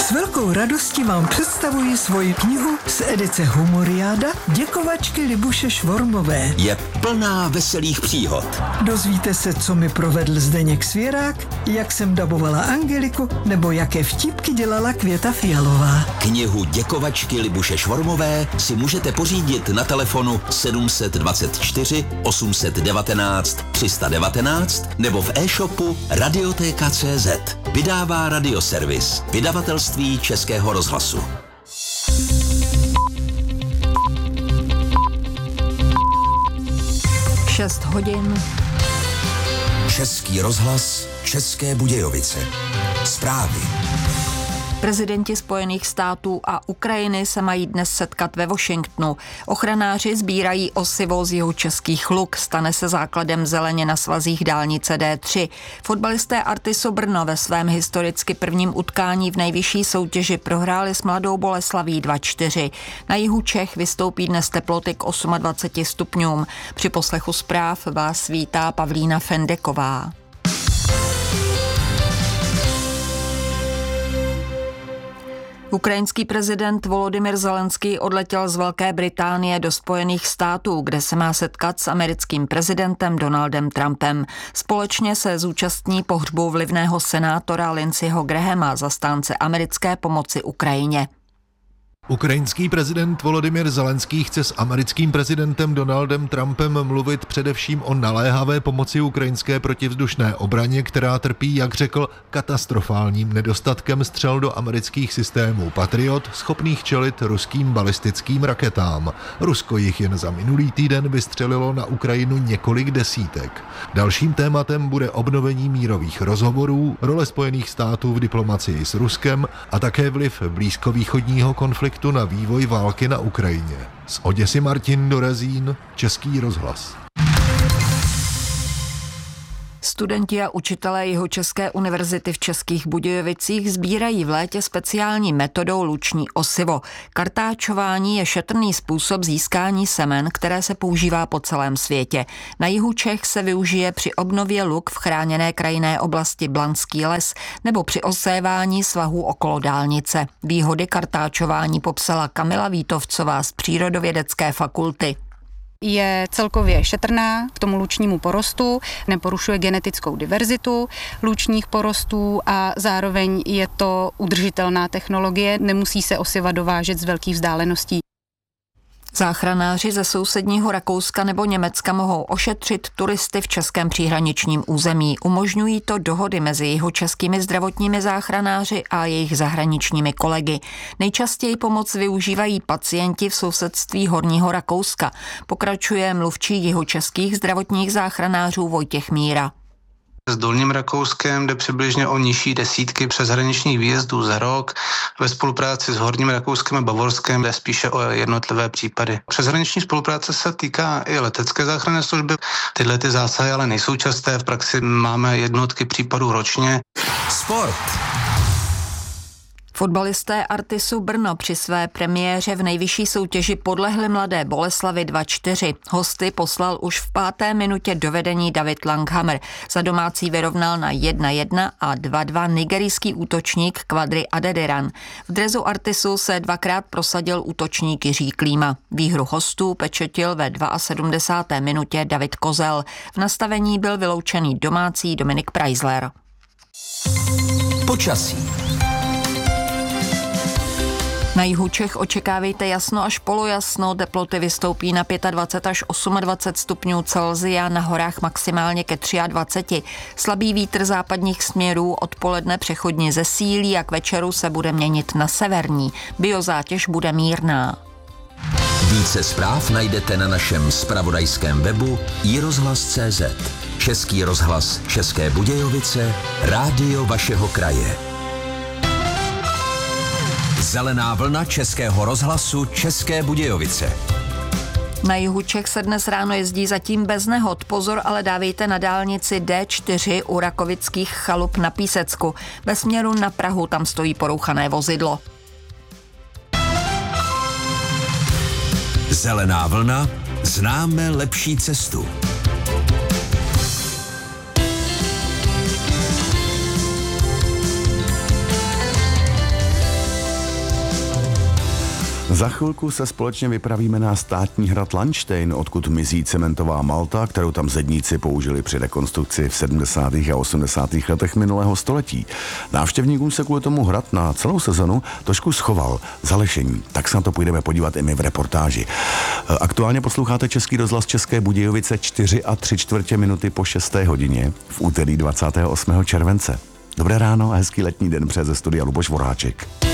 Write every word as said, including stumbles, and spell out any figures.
S velkou radostí vám představuji svoji knihu z edice Humoriáda Děkovačky Libuše Švormové. Je plná veselých příhod. Dozvíte se, co mi provedl Zdeněk Svěrák, jak jsem dabovala Angeliku, nebo jaké vtipky dělala Květa Fialová. Knihu Děkovačky Libuše Švormové si můžete pořídit na telefonu sedm dvacet čtyři osm devatenáct tři sta devatenáct nebo v e-shopu radioteka tečka cé zet. Vydává Radioservis, vydavatelství Českého rozhlasu. šest hodin. Český rozhlas, České Budějovice. Zprávy. Prezidenti Spojených států a Ukrajiny se mají dnes setkat ve Washingtonu. Ochranáři sbírají osivo z jihočeských luk. Stane se základem zeleně na svazích dálnice D tři. Fotbalisté Artisu Brno ve svém historicky prvním utkání v nejvyšší soutěži prohráli s Mladou Boleslaví dva čtyři. Na jihu Čech vystoupí dnes teploty k dvaceti osmi stupňům. Při poslechu zpráv vás vítá Pavlína Fendeková. Ukrajinský prezident Volodymyr Zelenský odletěl z Velké Británie do Spojených států, kde se má setkat s americkým prezidentem Donaldem Trumpem. Společně se zúčastní pohřbu vlivného senátora Lindseyho Grahama, zastánce americké pomoci Ukrajině. Ukrajinský prezident Volodymyr Zelenský chce s americkým prezidentem Donaldem Trumpem mluvit především o naléhavé pomoci ukrajinské protivzdušné obraně, která trpí, jak řekl, katastrofálním nedostatkem střel do amerických systémů Patriot, schopných čelit ruským balistickým raketám. Rusko jich jen za minulý týden vystřelilo na Ukrajinu několik desítek. Dalším tématem bude obnovení mírových rozhovorů, role Spojených států v diplomacii s Ruskem a také vliv blízkovýchodního konfliktu na vývoj války na Ukrajině. Z Oděsy Martin Dorezín, Český rozhlas. Studenti a učitelé Jihočeské univerzity v Českých Budějovicích sbírají v létě speciální metodou luční osivo. Kartáčování je šetrný způsob získání semen, které se používá po celém světě. Na jihu Čech se využije při obnově luk v chráněné krajinné oblasti Blanský les nebo při osévání svahů okolo dálnice. Výhody kartáčování popsala Kamila Vítovcová z Přírodovědecké fakulty. Je celkově šetrná k tomu lučnímu porostu, neporušuje genetickou diverzitu lučních porostů a zároveň je to udržitelná technologie, nemusí se osiva dovážet z velkých vzdáleností. Záchranáři ze sousedního Rakouska nebo Německa mohou ošetřit turisty v českém příhraničním území. Umožňují to dohody mezi jihočeskými zdravotními záchranáři a jejich zahraničními kolegy. Nejčastěji pomoc využívají pacienti v sousedství Horního Rakouska. Pokračuje mluvčí jihočeských zdravotních záchranářů Vojtěch Míra. S Dolním Rakouskem jde přibližně o nižší desítky přeshraničních výjezdů za rok. Ve spolupráci s Horním Rakouskem a Bavorskem jde spíše o jednotlivé případy. Přeshraniční spolupráce se týká i letecké záchranné služby. Tyhle ty zásahy ale nejsou časté, v praxi máme jednotky případů ročně. Sport. Fotbalisté Artisu Brno při své premiéře v nejvyšší soutěži podlehli Mladé Boleslavi dva čtyři. Hosty poslal už v páté minutě do vedení David Langhammer. Za domácí vyrovnal na jedna jedna a dva dva nigerijský útočník Quadri Adediran. V dresu Artisu se dvakrát prosadil útočník Jiří Klíma. Výhru hostů pečetil ve sedmdesáté druhé minutě David Kozel. V nastavení byl vyloučený domácí Dominik Preisler. Počasí. Na jihu Čech očekávejte jasno až polojasno, teploty vystoupí na dvacet pět až dvacet osm stupňů Celsia, na horách maximálně ke dvaceti třemi. Slabý vítr západních směrů odpoledne přechodně zesílí a k večeru se bude měnit na severní. Biozátěž bude mírná. Více zpráv najdete na našem zpravodajském webu i rozhlas tečka cé zet. Český rozhlas České Budějovice, rádio vašeho kraje. Zelená vlna Českého rozhlasu České Budějovice. Na jihu Čech se dnes ráno jezdí zatím bez nehod. Pozor ale dávejte na dálnici D čtyři u Rakovických chalup na Písecku. Ve směru na Prahu tam stojí porouchané vozidlo. Zelená vlna, známe lepší cestu. Za chvilku se společně vypravíme na státní hrad Landštejn, odkud mizí cementová malta, kterou tam zedníci použili při rekonstrukci v sedmdesátých a osmdesátých letech minulého století. Návštěvníkům se kvůli tomu hrad na celou sezonu trošku schoval, zalešení. Tak se na to půjdeme podívat i my v reportáži. Aktuálně posloucháte Český rozhlas České Budějovice čtyři a tři čtvrtě minuty po šesté hodině v úterý dvacátého osmého července. Dobré ráno a hezký letní den přeje ze studia Luboš Voráček.